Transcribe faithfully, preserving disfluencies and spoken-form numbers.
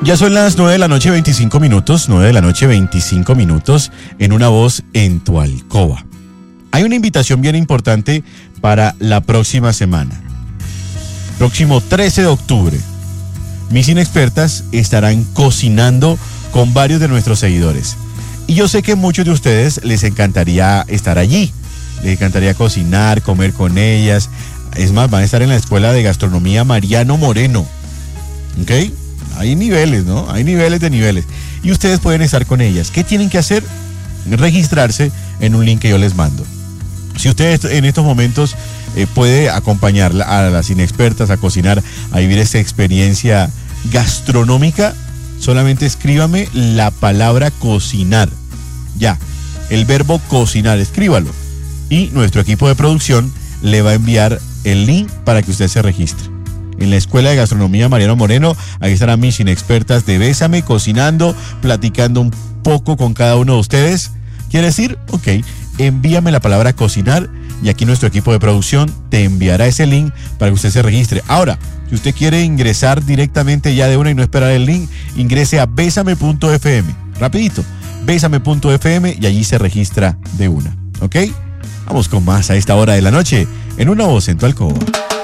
Ya son las nueve de la noche, veinticinco minutos, nueve de la noche, veinticinco minutos, en Una Voz en tu alcoba. Hay una invitación bien importante para la próxima semana. Próximo trece de octubre, mis inexpertas estarán cocinando con varios de nuestros seguidores. Y yo sé que a muchos de ustedes les encantaría estar allí, les encantaría cocinar, comer con ellas. Es más, van a estar en la Escuela de Gastronomía Mariano Moreno. ¿Ok? Hay niveles, ¿no? Hay niveles de niveles. Y ustedes pueden estar con ellas. ¿Qué tienen que hacer? Registrarse en un link que yo les mando. Si usted en estos momentos eh, puede acompañar a las inexpertas a cocinar, a vivir esta experiencia gastronómica, solamente escríbame la palabra cocinar. Ya, el verbo cocinar, escríbalo. Y nuestro equipo de producción le va a enviar el link para que usted se registre. En la Escuela de Gastronomía Mariano Moreno, ahí estarán mis inexpertas de Bésame, cocinando, platicando un poco con cada uno de ustedes. ¿Quiere decir? Ok, envíame la palabra cocinar y aquí nuestro equipo de producción te enviará ese link para que usted se registre. Ahora, si usted quiere ingresar directamente ya de una y no esperar el link, ingrese a besame punto f m. Rapidito, besame punto f m y allí se registra de una. ¿Ok? Vamos con más a esta hora de la noche en Una Voz en tu alcoba.